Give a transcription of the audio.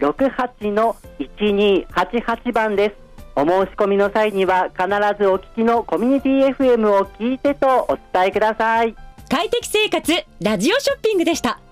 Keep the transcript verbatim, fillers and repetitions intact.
ろくはちのいちにーはちはちばんです。お申し込みの際には必ずお聞きのコミュニティ エフエム を聞いてとお伝えください。 快適生活ラジオショッピングでした。